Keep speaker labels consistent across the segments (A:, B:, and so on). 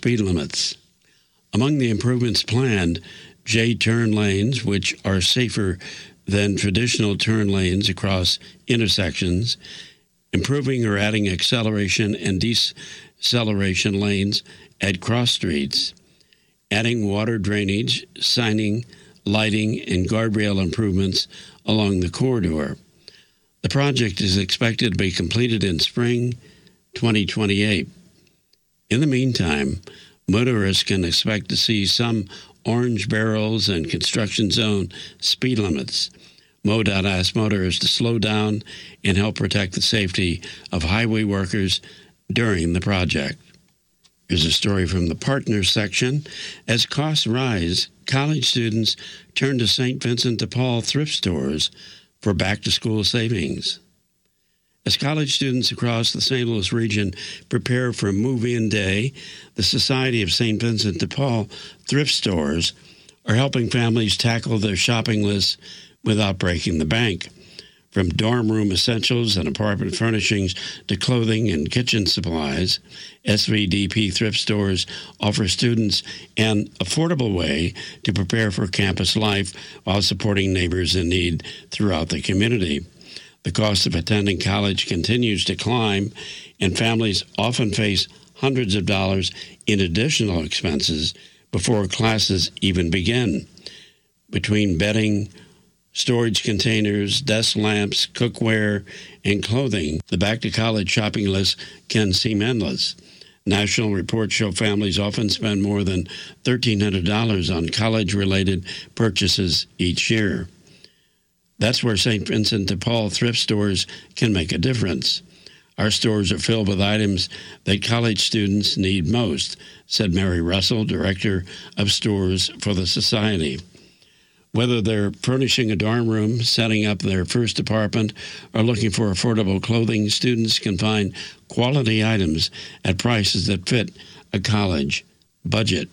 A: speed limits. Among the improvements planned, J-turn lanes, which are safer than traditional turn lanes across intersections, improving or adding acceleration and deceleration lanes at cross streets, adding water drainage, signing, lighting, and guardrail improvements along the corridor. The project is expected to be completed in spring 2028. In the meantime, motorists can expect to see some orange barrels and construction zone speed limits. MoDOT asked motorists to slow down and help protect the safety of highway workers during the project. Here's a story from the Partners section. As costs rise, college students turn to St. Vincent de Paul thrift stores for back-to-school savings. As college students across the St. Louis region prepare for move-in day, the Society of St. Vincent de Paul thrift stores are helping families tackle their shopping lists without breaking the bank. From dorm room essentials and apartment furnishings to clothing and kitchen supplies, SVDP thrift stores offer students an affordable way to prepare for campus life while supporting neighbors in need throughout the community. The cost of attending college continues to climb, and families often face hundreds of dollars in additional expenses before classes even begin. Between bedding, storage containers, desk lamps, cookware, and clothing, the back-to-college shopping list can seem endless. National reports show families often spend more than $1,300 on college-related purchases each year. That's where St. Vincent de Paul thrift stores can make a difference. Our stores are filled with items that college students need most, said Mary Russell, Director of Stores for the Society. Whether they're furnishing a dorm room, setting up their first apartment, or looking for affordable clothing, students can find quality items at prices that fit a college budget.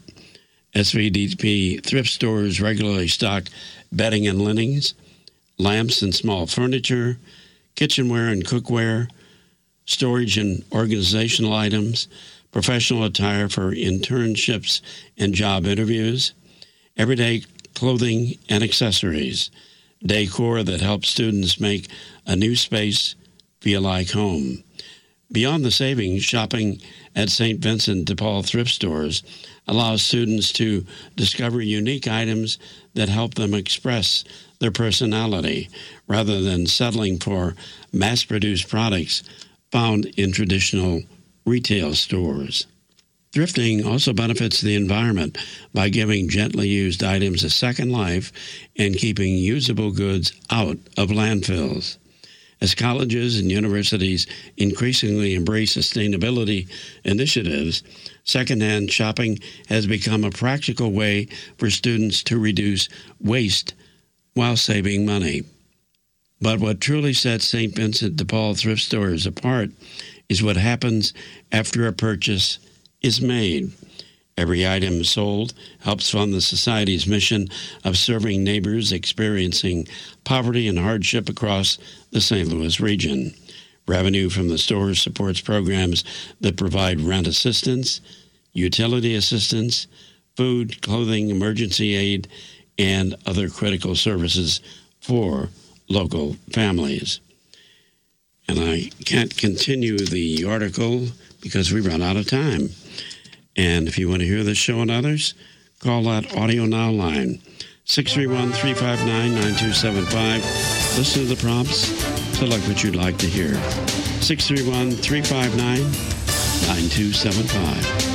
A: SVDP thrift stores regularly stock bedding and linens, lamps and small furniture, kitchenware and cookware, storage and organizational items, professional attire for internships and job interviews, everyday clothing and accessories, decor that helps students make a new space feel like home. Beyond the savings, shopping at St. Vincent de Paul thrift stores allows students to discover unique items that help them express their personality rather than settling for mass-produced products found in traditional retail stores. Thrifting also benefits the environment by giving gently used items a second life and keeping usable goods out of landfills. As colleges and universities increasingly embrace sustainability initiatives, secondhand shopping has become a practical way for students to reduce waste while saving money. But what truly sets St. Vincent de Paul thrift stores apart is what happens after a purchase is made. Every item sold helps fund the Society's mission of serving neighbors experiencing poverty and hardship across the St. Louis region. Revenue from the stores supports programs that provide rent assistance, utility assistance, food, clothing, emergency aid, and other critical services for local families. And I can't continue the article because we run out of time. And if you want to hear this show and others, call that Audio Now line, 631-359-9275. Listen to the prompts, select what you'd like to hear. 631-359-9275.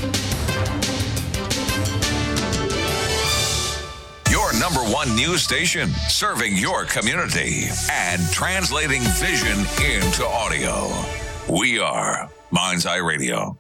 B: Number one news station, serving your community and translating vision into audio. We are Mind's Eye Radio.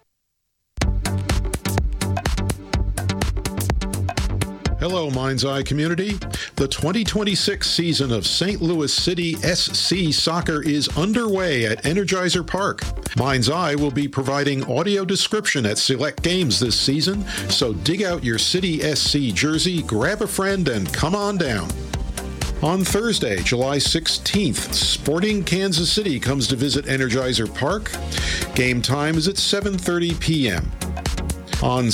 C: Hello, Mind's Eye community. The 2026 season of St. Louis City SC Soccer is underway at Energizer Park. Mind's Eye will be providing audio description at select games this season, so dig out your City SC jersey, grab a friend, and come on down. On Thursday, July 16th, Sporting Kansas City comes to visit Energizer Park. Game time is at 7:30 p.m. On